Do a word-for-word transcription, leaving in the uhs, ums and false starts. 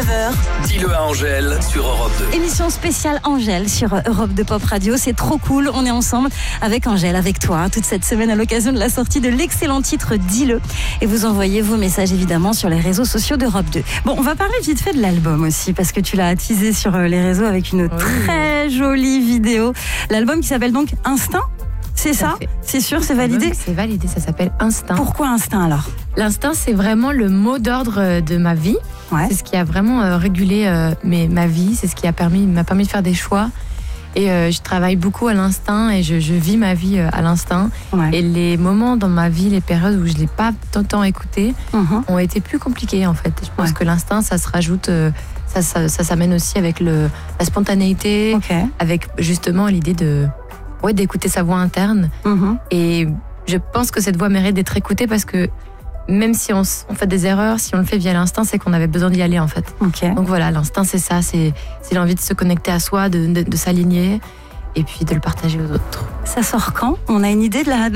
neuf heures. Dis-le à Angèle sur Europe deux. Émission spéciale Angèle sur Europe deux Pop Radio. C'est trop cool. On est ensemble avec Angèle, avec toi, hein, toute cette semaine à l'occasion de la sortie de l'excellent titre Dis-le. Et vous envoyez vos messages évidemment sur les réseaux sociaux d'Europe deux. Bon, on va parler vite fait de l'album aussi parce que tu l'as teasé sur les réseaux avec une oui. très jolie vidéo. L'album qui s'appelle donc Instinct. C'est ça, c'est sûr, c'est validé. C'est validé, ça s'appelle Instinct. Pourquoi Instinct alors ? L'instinct, c'est vraiment le mot d'ordre de ma vie. Ouais. C'est ce qui a vraiment euh, régulé euh, mes, ma vie. C'est ce qui a permis, m'a permis de faire des choix. Et euh, je travaille beaucoup à l'instinct et je, je vis ma vie euh, à l'instinct. Ouais. Et les moments dans ma vie, les périodes où je ne l'ai pas tant, tant écouté, uh-huh. ont été plus compliqués en fait. Je pense ouais. que l'instinct, ça se rajoute, euh, ça, ça, ça s'amène aussi avec le, la spontanéité, okay. avec justement l'idée de... Ouais, d'écouter sa voix interne. Mmh. Et je pense que cette voix mérite d'être écoutée parce que même si on, on fait des erreurs, si on le fait via l'instinct, c'est qu'on avait besoin d'y aller en fait. Okay. Donc voilà, l'instinct c'est ça, c'est, c'est l'envie de se connecter à soi, de, de, de s'aligner et puis de le partager aux autres. Ça sort quand ? On a une idée de la,